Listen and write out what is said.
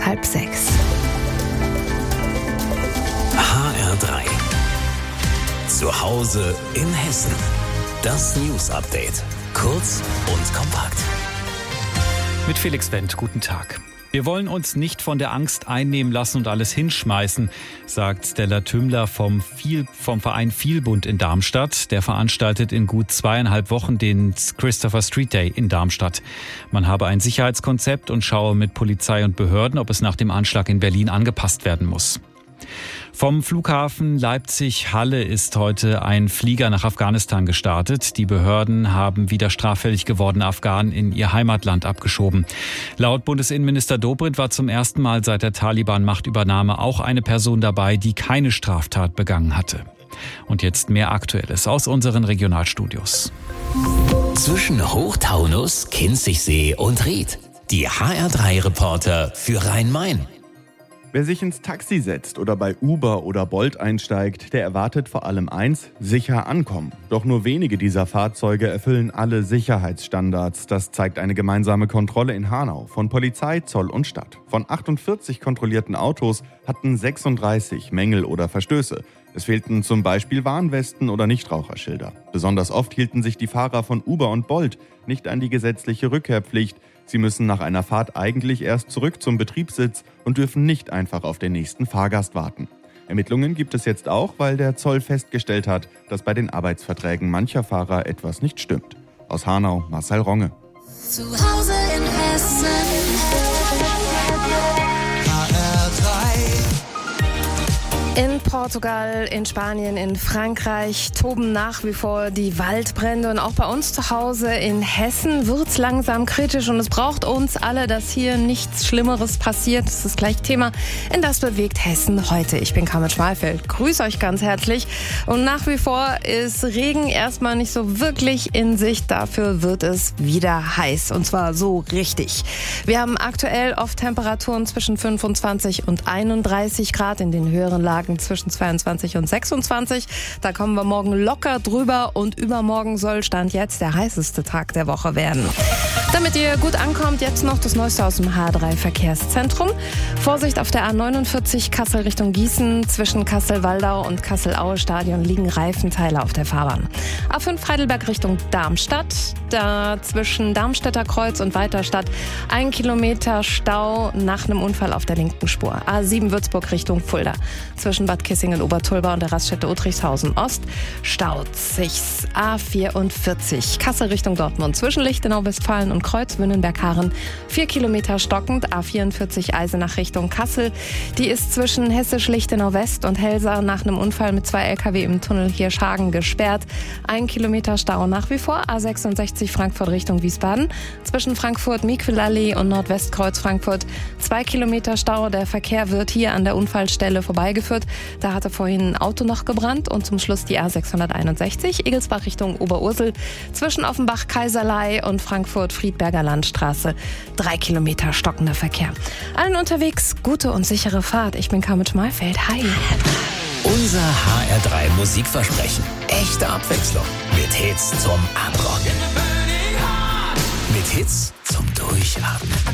5:30. HR3 zu Hause in Hessen. Das News-Update. Kurz und kompakt. Mit Felix Wendt, guten Tag. Wir wollen uns nicht von der Angst einnehmen lassen und alles hinschmeißen, sagt Stella Tümmler vom Verein Vielbund in Darmstadt. Der veranstaltet in gut 2,5 Wochen den Christopher Street Day in Darmstadt. Man habe ein Sicherheitskonzept und schaue mit Polizei und Behörden, ob es nach dem Anschlag in Berlin angepasst werden muss. Vom Flughafen Leipzig-Halle ist heute ein Flieger nach Afghanistan gestartet. Die Behörden haben wieder straffällig gewordene Afghanen in ihr Heimatland abgeschoben. Laut Bundesinnenminister Dobrindt war zum ersten Mal seit der Taliban-Machtübernahme auch eine Person dabei, die keine Straftat begangen hatte. Und jetzt mehr Aktuelles aus unseren Regionalstudios. Zwischen Hochtaunus, Kinzigsee und Ried. Die HR3-Reporter für Rhein-Main. Wer sich ins Taxi setzt oder bei Uber oder Bolt einsteigt, der erwartet vor allem eins: sicher ankommen. Doch nur wenige dieser Fahrzeuge erfüllen alle Sicherheitsstandards. Das zeigt eine gemeinsame Kontrolle in Hanau von Polizei, Zoll und Stadt. Von 48 kontrollierten Autos hatten 36 Mängel oder Verstöße. Es fehlten zum Beispiel Warnwesten oder Nichtraucherschilder. Besonders oft hielten sich die Fahrer von Uber und Bolt nicht an die gesetzliche Rückkehrpflicht. Sie müssen nach einer Fahrt eigentlich erst zurück zum Betriebssitz und dürfen nicht einfach auf den nächsten Fahrgast warten. Ermittlungen gibt es jetzt auch, weil der Zoll festgestellt hat, dass bei den Arbeitsverträgen mancher Fahrer etwas nicht stimmt. Aus Hanau, Marcel Ronge. Zu Hause in Hessen. In Portugal, in Spanien, in Frankreich toben nach wie vor die Waldbrände. Und auch bei uns zu Hause in Hessen wird's langsam kritisch. Und es braucht uns alle, dass hier nichts Schlimmeres passiert. Das ist gleich Thema in Das bewegt Hessen heute. Ich bin Carmen Schmalfeld. Grüße euch ganz herzlich. Und nach wie vor ist Regen erstmal nicht so wirklich in Sicht. Dafür wird es wieder heiß. Und zwar so richtig. Wir haben aktuell oft Temperaturen zwischen 25 und 31 Grad in den höheren Lagen zwischen 22 und 26. Da kommen wir morgen locker drüber und übermorgen soll Stand jetzt der heißeste Tag der Woche werden. Damit ihr gut ankommt, jetzt noch das Neueste aus dem H3 Verkehrszentrum. Vorsicht auf der A49 Kassel Richtung Gießen. Zwischen Kassel-Waldau und Kassel-Aue-Stadion liegen Reifenteile auf der Fahrbahn. A5 Heidelberg Richtung Darmstadt. Da zwischen Darmstädter Kreuz und Weiterstadt 1 Kilometer Stau nach einem Unfall auf der linken Spur. A7 Würzburg Richtung Fulda. Zwischen Bad Kissingen-Obertulba und der Raststätte Uttrichshausen-Ost staut sich's. A44 Kassel Richtung Dortmund. Zwischen Lichtenau, Westfalen und Kreuz-Wünnenberg-Harren 4 Kilometer stockend. A44 Eisenach Richtung Kassel. Die ist zwischen Hessisch-Lichtenau-West und Helsa nach einem Unfall mit 2 LKW im Tunnel Hirschhagen gesperrt. 1 Kilometer Stau nach wie vor. A66 Frankfurt Richtung Wiesbaden. Zwischen Frankfurt-Miquelallee und Nordwestkreuz Frankfurt 2 Kilometer Stau. Der Verkehr wird hier an der Unfallstelle vorbeigeführt. Da hatte vorhin ein Auto noch gebrannt. Und zum Schluss die A661 Egelsbach Richtung Oberursel. Zwischen Offenbach-Kaiserlei und Frankfurt-Friedberger Landstraße 3 Kilometer stockender Verkehr. Allen unterwegs gute und sichere Fahrt. Ich bin Carmen Schmalfeld. Hi. Unser HR3 Musikversprechen. Echte Abwechslung. Mit Hits zum Abrocken. Mit Hits zum Durchatmen.